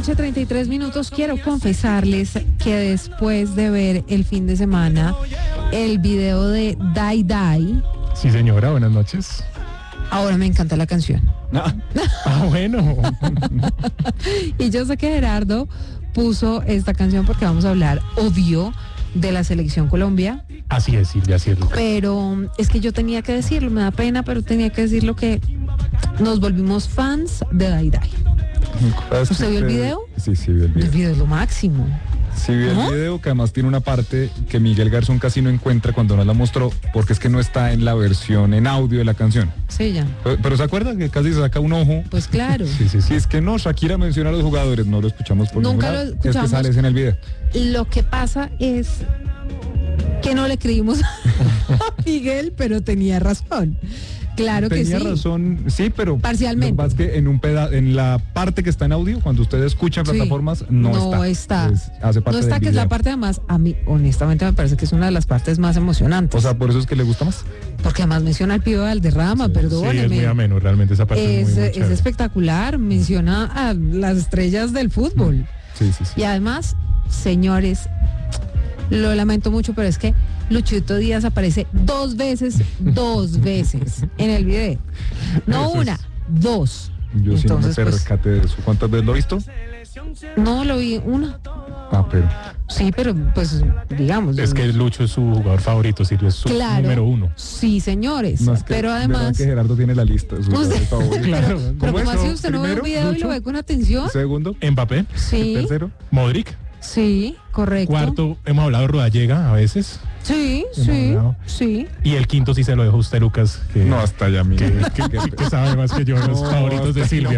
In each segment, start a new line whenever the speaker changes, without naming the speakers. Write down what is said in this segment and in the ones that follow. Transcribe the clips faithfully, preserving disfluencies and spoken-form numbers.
noche, treinta y tres minutos. Quiero confesarles que después de ver el fin de semana el video de Die Die.
Sí, señora, buenas noches.
Ahora me encanta la canción.
Ah, ah bueno.
Y yo sé que Gerardo puso esta canción porque vamos a hablar, obvio, de la selección Colombia.
Así es, Silvia, así es, Lucas.
Pero es que yo tenía que decirlo, me da pena, pero tenía que decirlo que nos volvimos fans de Die Die. ¿Usted vio el video?
Sí, sí, vi el video.
El video es lo máximo.
Sí, vi el
¿No?
video, que además tiene una parte que Miguel Garzón casi no encuentra cuando nos la mostró, porque es que no está en la versión en audio de la canción.
Sí, ya.
Pero, pero ¿se acuerda que casi se saca un ojo?
Pues claro.
Sí, sí, sí. Es que no, Shakira menciona a los jugadores, no lo escuchamos por
Nunca
ningún lado.
lo escuchamos.
Es que sales en el video.
Lo que pasa es que no le creímos a Miguel, pero tenía razón. Claro que sí.
Tenía razón, sí, pero
parcialmente.
Lo que pasa es que en un peda en la parte que está en audio, cuando usted escucha en
Sí.
plataformas, no,
No
está.
está.
Es- hace parte
No está,
del
que es la
video.
parte además, a mí honestamente me parece que es una de las partes más emocionantes.
O sea, por eso es que le gusta más.
porque además menciona al pibe Valderrama,
Sí,
perdóneme.
es muy ameno, realmente esa parte es,
Es,
muy, muy
es
chévere.
espectacular, menciona a las estrellas del fútbol.
Sí, sí, sí.
Y además, señores, lo lamento mucho, pero es que Luchito Díaz aparece dos veces, dos veces en el video. No
Eso
una,
es-
dos.
Yo sí no me
Entonces, pues,
percaté de eso. ¿Cuántas veces lo he visto?
no lo vi una.
Ah, pero.
Sí, pero pues digamos.
Es que Lucho es su jugador favorito, Silvia, es su
Claro.
número uno.
Sí, señores.
No, es que,
pero
¿verdad
además.
que Gerardo tiene la lista. Su
Usted-
jugador favorito.
Claro.
Pero
¿Cómo
como
es?
así usted no ve un
Primero,
video y lo
Lucho.
ve con atención.
Segundo,
Mbappé,
Sí,
tercero.
Modric,
sí, correcto.
cuarto, hemos hablado de Rodallega a veces,
Sí,
Hemos
sí,
hablado.
sí.
y el quinto sí se lo dejó usted, Lucas, que,
No, hasta allá,
que,
Miguel.
que- que- que sabe más que yo los
No,
favoritos de
hasta
Silvia.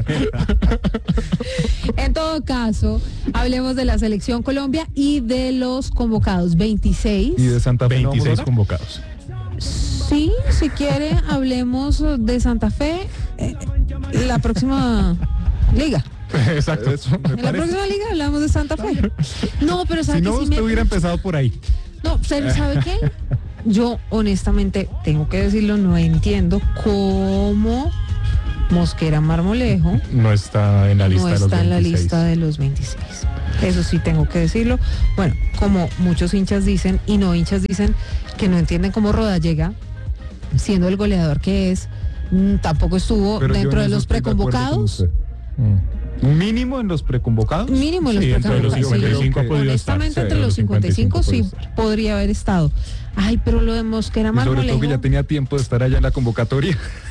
En todo caso, hablemos de la selección Colombia y de los convocados veintiséis.
Y de Santa Fe. ¿no vamos
veintiséis
ahora?
convocados.
Sí, si quiere, hablemos de Santa Fe eh, la próxima liga.
Exacto.
Eso me
En la
parece.
próxima liga hablamos de Santa Fe. No, pero ¿sabe
Si
que
no,
sí
usted
me-
hubiera empezado por ahí.
No, ¿sabe sabe qué? Yo honestamente, tengo que decirlo, no entiendo cómo Mosquera Marmolejo
No está en la lista
no
de los
está en la
veintiséis.
lista de los veintiséis. Eso sí tengo que decirlo. Bueno, como muchos hinchas dicen y no hinchas dicen que no entienden cómo Rodallega, siendo el goleador que es, mm, tampoco estuvo
Pero yo
dentro
en
de
eso
los
estoy de acuerdo con
preconvocados.
usted.
Mm.
Un mínimo en los preconvocados.
Mínimo en los
Sí, entre los
preconvocados.
cincuenta y cinco
sí.
ha podido estar.
Honestamente,
Sí,
entre los cincuenta y cinco sí podría haber estado. Ay, pero lo de Mosquera
Y sobre todo
Marmolejo.
que ya tenía tiempo de estar allá en la convocatoria.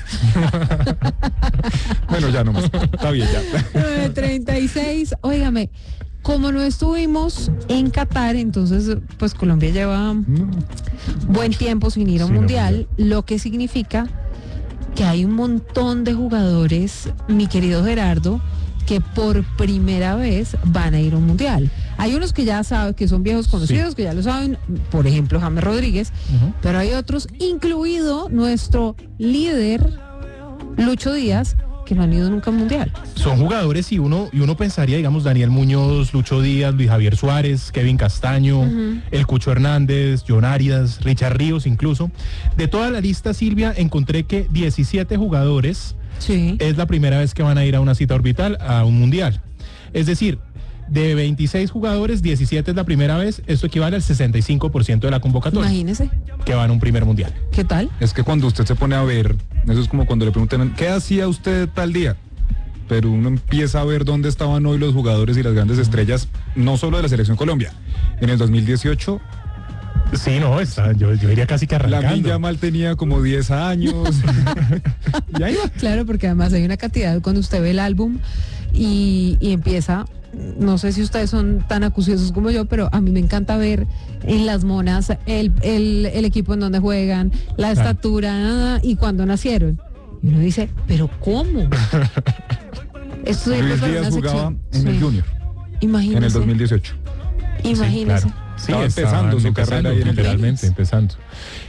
Bueno, ya nomás. Está bien, ya.
nueve treinta y seis, óigame, como no estuvimos en Qatar, entonces pues Colombia lleva
No.
buen tiempo sin ir a un
Sin ir a
mundial, lo que significa que hay un montón de jugadores, mi querido Gerardo, que por primera vez van a ir a un mundial. Hay unos que ya saben, que son viejos conocidos, que ya lo saben, por ejemplo James Rodríguez,
Ujú.
pero hay otros, incluido nuestro líder Lucho Díaz, que no han ido nunca a un mundial.
Son jugadores y uno y uno pensaría, digamos, Daniel Muñoz, Lucho Díaz, Luis Javier Suárez, Kevin Castaño,
Ujú.
el Cucho Hernández, John Arias, Richard Ríos incluso. De toda la lista, Silvia, encontré que diecisiete jugadores
Sí.
es la primera vez que van a ir a una cita orbital a un mundial. Es decir, de veintiséis jugadores, diecisiete es la primera vez, esto equivale al sesenta y cinco por ciento de la convocatoria
Imagínese,
que van a un primer mundial.
¿qué tal?
Es que cuando usted se pone a ver, eso es como cuando le preguntan, ¿qué hacía usted tal día? Pero uno empieza a ver dónde estaban hoy los jugadores y las grandes estrellas, no solo de la Selección Colombia. En el dos mil dieciocho,
Sí, no, está, yo, yo diría casi que arrancando.
Lamine Yamal tenía como diez años. Y ahí va.
Claro, porque además hay una cantidad cuando usted ve el álbum y, y empieza, no sé si ustedes son tan acuciosos como yo, pero a mí me encanta ver en las monas el, el, el equipo en donde juegan, la
Claro.
estatura y cuándo nacieron. Y uno dice, ¿pero cómo? Esto sirve
Luis
para
Díaz
una
jugaba
sección.
en el
Sí.
Junior,
Imagínese.
en el dos mil dieciocho.
Imagínese.
Sí, claro. Sí,
Estaba
estaban
empezando su carrera ahí en el
literalmente
Tigres.
empezando.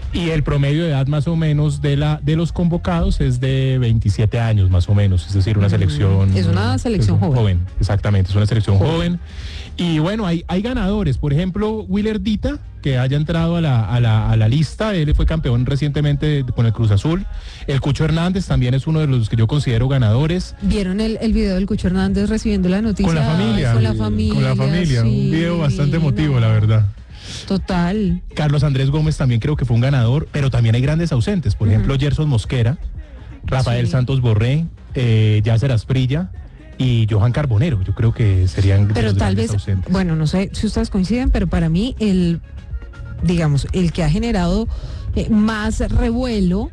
Y el promedio de edad más o menos de la de los convocados es de veintisiete años más o menos, es decir, una selección...
Es una selección
es un
joven.
joven. Exactamente, es una selección
Joven.
joven. Y bueno, hay, hay ganadores, por ejemplo, Willer Dita, que haya entrado a la, a, la, a la lista, él fue campeón recientemente con el Cruz Azul. El Cucho Hernández también es uno de los que yo considero ganadores.
¿Vieron el, el video del Cucho Hernández recibiendo la noticia?
Con la familia.
Con la familia.
Con la familia,
sí,
un video bastante
no.
emotivo, la verdad.
Total.
Carlos Andrés Gómez también creo que fue un ganador, pero también hay grandes ausentes. Por
Ujú.
ejemplo, Gerson Mosquera, Rafael
Sí.
Santos Borré, eh, Yasser Asprilla y Johan Carbonero. Yo creo que serían
Pero
los
tal
grandes
vez,
ausentes.
bueno, no sé si ustedes coinciden, pero para mí el, digamos, el que ha generado eh, más revuelo,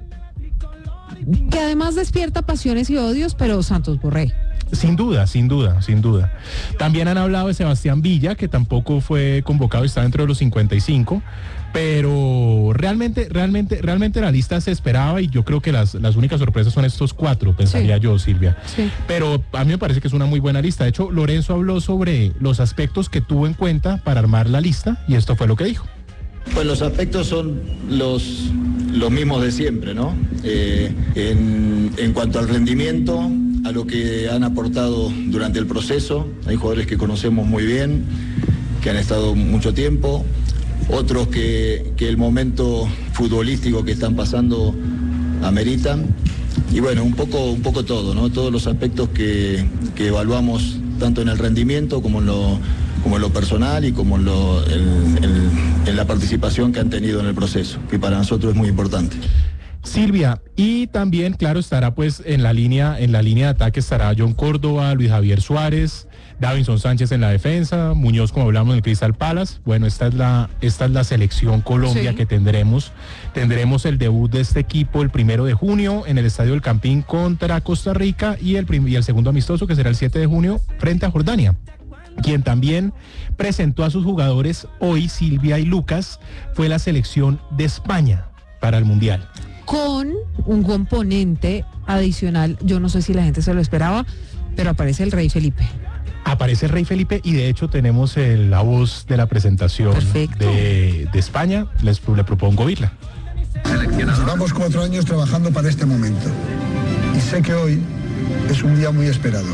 que además despierta pasiones y odios, pero Santos Borré.
Sin duda, sin duda, sin duda. También han hablado de Sebastián Villa, que tampoco fue convocado y está dentro de los cincuenta y cinco, pero realmente, realmente, realmente la lista se esperaba y yo creo que las, las únicas sorpresas son estos cuatro, pensaría
Sí.
yo, Silvia.
Sí.
Pero a mí me parece que es una muy buena lista. De hecho, Lorenzo habló sobre los aspectos que tuvo en cuenta para armar la lista y esto fue lo que dijo.
Pues los aspectos son los, los mismos de siempre, ¿no? Eh, en, en cuanto al rendimiento, a lo que han aportado durante el proceso, hay jugadores que conocemos muy bien, que han estado mucho tiempo, otros que, que el momento futbolístico que están pasando ameritan, y bueno, un poco, un poco todo, ¿no? Todos los aspectos que, que evaluamos tanto en el rendimiento como en lo, como en lo personal y como en, lo, en, en, en la participación que han tenido en el proceso, que para nosotros es muy importante.
Silvia, y también, claro, estará pues en la línea, en la línea de ataque estará John Córdoba, Luis Javier Suárez, Davinson Sánchez en la defensa, Muñoz, como hablamos, en el Crystal Palace. Bueno, esta es la, esta es la selección Colombia
Sí.
que tendremos. Tendremos el debut de este equipo el primero de junio en el Estadio del Campín contra Costa Rica y el, prim- y el segundo amistoso que será el siete de junio frente a Jordania. Quien también presentó a sus jugadores hoy, Silvia y Lucas, fue la selección de España para el Mundial.
Con un componente adicional, yo no sé si la gente se lo esperaba, pero aparece el Rey Felipe.
Aparece el Rey Felipe y de hecho tenemos el- la voz de la presentación
Perfecto.
de, de España. Les, le propongo oírla.
Llevamos cuatro años trabajando para este momento y sé que hoy es un día muy esperado.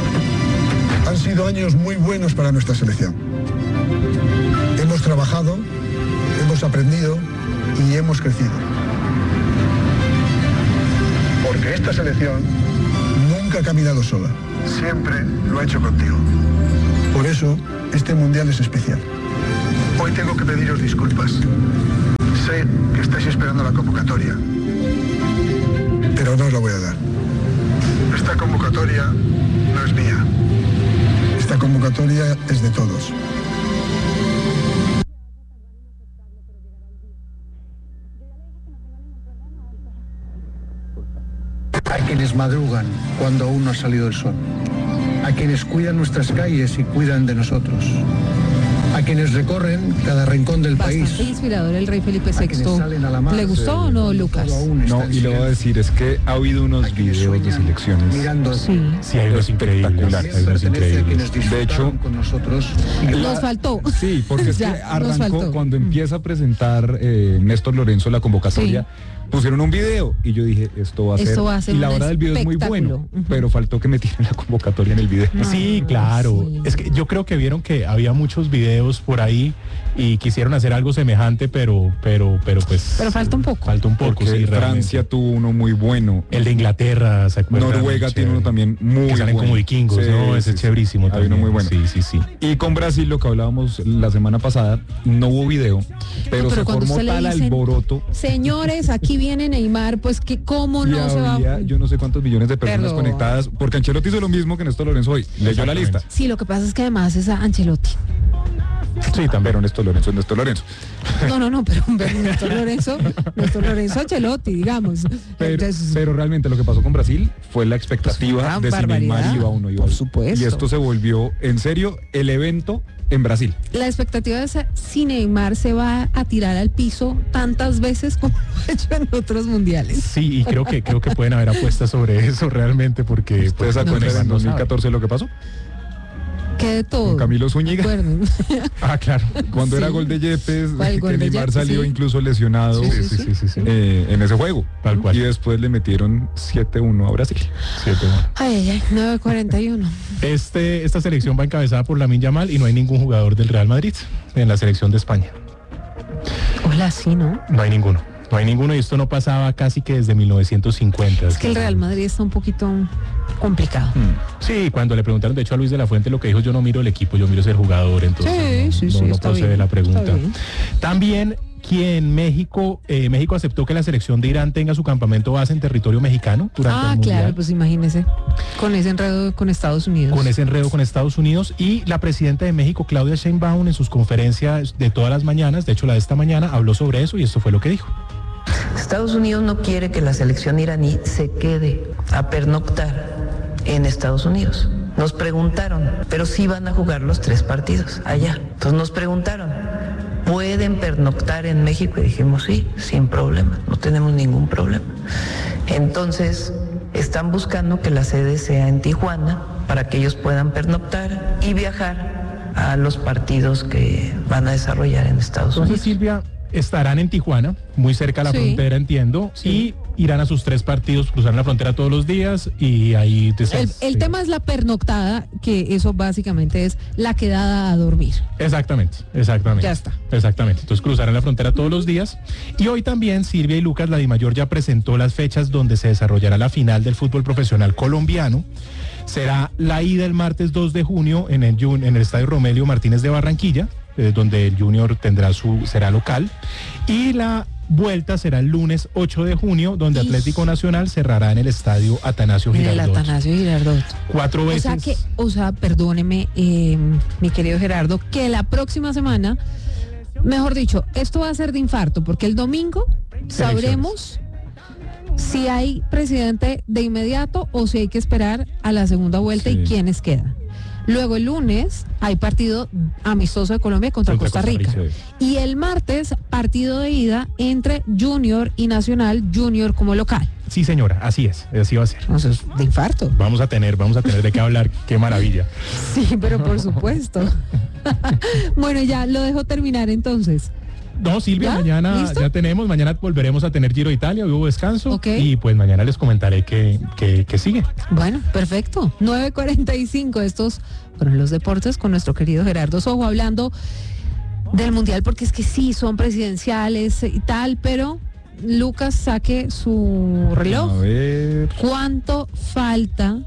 Han sido años muy buenos para nuestra selección. Hemos trabajado, hemos aprendido y hemos crecido. Porque esta selección nunca ha caminado sola, siempre lo ha hecho contigo. Por eso, este mundial es especial. Hoy tengo que pediros disculpas. Sé que estáis esperando la convocatoria, pero no os la voy a dar. Esta convocatoria no es mía. Esta convocatoria es de todos.
A quienes madrugan cuando aún no ha salido el sol. A quienes cuidan nuestras calles y cuidan de nosotros. A quienes recorren cada rincón del
Bastante
país.
inspirador el Rey Felipe
A quienes
sexto.
salen a la mar,
¿Le gustó o no, Lucas?
Todo aún está
No,
en
y le voy a
silencio.
decir, es que ha habido unos
A quienes
videos de
sueñan
selecciones.
mirando
Sí.
Sí, hay unos increíbles.
Espectaculares.
Hay unos
pertenece a
increíbles.
quienes
De
disfrutaron
hecho,
con nosotros.
Nos faltó.
Sí, porque es
Ya,
que
nos
arrancó
faltó.
cuando
Mm.
empieza a presentar eh, Néstor Lorenzo la convocatoria. Pusieron un video y yo dije, esto va a
Esto
ser.
va a ser
y la
un
hora del video es muy bueno,
espectáculo. Ujú.
pero faltó que metieran la convocatoria en el video.
No.
Sí,
Ah,
claro.
sí.
Es que yo creo que vieron que había muchos videos por ahí y quisieron hacer algo semejante, pero, pero, pero pues.
Pero falta un poco.
Falta un poco,
Porque
sí, realmente.
Francia tuvo uno muy bueno.
El de Inglaterra, ¿se acuerdan?
Noruega tiene uno también muy
que salen
bueno.
como vikingos,
Sí,
¿no? Ese
sí,
es
sí.
chéverísimo
Hay
también.
uno muy bueno.
Sí, sí, sí.
Y con Brasil, lo que hablábamos la semana pasada, no hubo video, pero,
No, pero
se
cuando
formó
usted le
tal
dicen,
alboroto.
Señores, aquí viene Neymar, pues que cómo
Y
no se va.
había yo no sé cuántos millones de personas
Perdón.
conectadas, porque Ancelotti hizo lo mismo que Néstor Lorenzo hoy. Leyó la lista.
Sí, lo que pasa es que además es a Ancelotti.
Sí, también, pero Néstor Lorenzo es Néstor Lorenzo.
No, no, no, pero pero Néstor Lorenzo, Néstor Lorenzo Ancelotti, digamos.
Pero,
Entonces,
pero realmente lo que pasó con Brasil fue la expectativa
Una
de si
barbaridad.
Neymar iba o no iba.
Por supuesto.
Y esto se volvió, en serio, el evento en Brasil.
la expectativa es si Neymar se va a tirar al piso tantas veces como ha hecho en otros mundiales.
Sí, y creo que creo que pueden haber apuestas sobre eso realmente, porque
¿Ustedes
pues,
se acuerdan
Neymar
en
no
dos mil
sabe.
catorce lo que pasó?
¿Qué? Que de todo.
Con Camilo Zúñiga.
Recuerden.
Ah, claro.
Cuando
Sí.
era gol de Yepes,
¿Cuál
que
gol de
Neymar
Yepes?
salió
Sí.
incluso lesionado
Sí, sí, sí.
sí, sí.
eh, en ese juego.
Tal cual.
Y después le metieron siete uno a Brasil.
Siete, bueno.
Ay, ay, ay, nueve cuarenta y uno.
Este, esta selección va encabezada por Lamine Yamal y no hay ningún jugador del Real Madrid en la selección de España.
Hola, sí, ¿no?
No hay ninguno. No hay ninguno y esto no pasaba casi que desde mil novecientos cincuenta.
Es que el Real Madrid está un poquito complicado.
Sí, cuando le preguntaron de hecho a Luis de la Fuente, lo que dijo: yo no miro el equipo, yo miro ser jugador, entonces
Sí,
no,
sí,
no,
sí,
no
está
procede
bien,
la pregunta.
está bien.
También quien México, eh, México aceptó que la selección de Irán tenga su campamento base en territorio mexicano durante
Ah,
el Mundial.
claro, pues imagínese, con ese enredo con Estados Unidos.
Con ese enredo con Estados Unidos, y la presidenta de México, Claudia Sheinbaum, en sus conferencias de todas las mañanas, de hecho la de esta mañana, habló sobre eso y esto fue lo que dijo.
Estados Unidos no quiere que la selección iraní se quede a pernoctar en Estados Unidos. Nos preguntaron, pero sí van a jugar los tres partidos allá. Entonces nos preguntaron, ¿pueden pernoctar en México? Y dijimos, sí, sin problema, no tenemos ningún problema. Entonces están buscando que la sede sea en Tijuana para que ellos puedan pernoctar y viajar a los partidos que van a desarrollar en Estados Unidos.
Entonces, Silvia, estarán en Tijuana, muy cerca a la
Sí.
frontera, entiendo,
Sí.
y irán a sus tres partidos, cruzarán la frontera todos los días y ahí...
El,
después-
el
sí.
tema es la pernoctada, que eso básicamente es la quedada a dormir.
Exactamente, exactamente.
Ya está.
Exactamente. Entonces cruzarán la frontera todos los días. Y hoy también Silvia y Lucas, la Dimayor ya presentó las fechas donde se desarrollará la final del fútbol profesional colombiano. Será la ida el martes dos de junio en el, Jun- en el Estadio Romelio Martínez de Barranquilla, eh, donde el Junior tendrá su, será local. Y la vuelta será el lunes ocho de junio, donde
Ish.
Atlético Nacional cerrará en el Estadio Atanasio
En el
Girardot.
Atanasio Girardot.
Cuatro
O
veces.
sea que, o sea, perdóneme, eh, mi querido Gerardo, que la próxima semana, mejor dicho, esto va a ser de infarto, porque el domingo sabremos si hay presidente de inmediato o si hay que esperar a la segunda vuelta
Sí.
y quiénes quedan. Luego el lunes hay partido amistoso de Colombia contra,
Contra
Costa,
Costa
Rica.
Rica.
Y el martes partido de ida entre Junior y Nacional, Junior como local.
Sí, señora, así es, así va a ser.
Entonces, de infarto.
Vamos a tener, vamos a tener de qué hablar, qué maravilla.
Sí, pero por supuesto. Bueno, ya lo dejo terminar entonces.
No, Silvia,
¿Ya?
mañana
¿Listo?
ya tenemos, mañana volveremos a tener Giro de Italia, hoy hubo descanso
Ok.
y pues mañana les comentaré que, que, que sigue.
Bueno, perfecto. nueve cuarenta y cinco, estos fueron los deportes con nuestro querido Gerardo Sojo hablando del Mundial, porque es que sí, son presidenciales y tal, pero Lucas, saque su reloj.
A ver.
¿Cuánto falta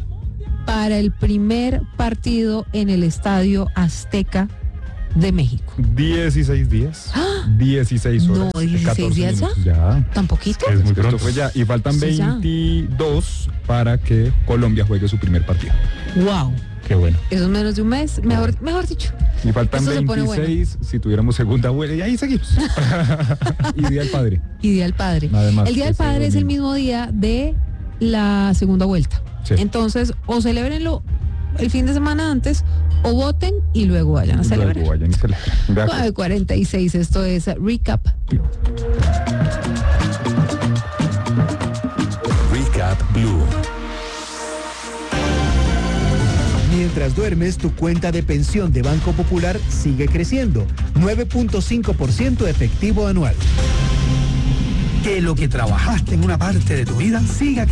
para el primer partido en el Estadio Azteca de México?
dieciséis días. dieciséis horas.
No, dieciséis
catorce
días ya.
minutos. Ya.
¿Tan poquito?
Es muy
Esto
pronto.
fue ya. Y faltan
Sí, ya.
veintidós para que Colombia juegue su primer partido.
Wow.
Qué bueno.
Eso es menos de un mes, mejor, mejor dicho.
Y faltan
Esto se pone
veintiséis si tuviéramos segunda vuelta. Y ahí seguimos. Y Día del Padre.
Y Día del Padre.
Además,
el Día del
ese
Padre es el
domingo.
mismo día de la segunda vuelta.
Sí.
Entonces, o celebrenlo el fin de semana antes, o voten y luego vayan a
Y
celebrar.
luego vayan y celebren. De acuerdo.
nueve cuarenta y seis, esto es Recap.
Recap Blue.
Mientras duermes, tu cuenta de pensión de Banco Popular sigue creciendo, nueve punto cinco por ciento efectivo anual.
Que lo que trabajaste en una parte de tu vida siga creciendo.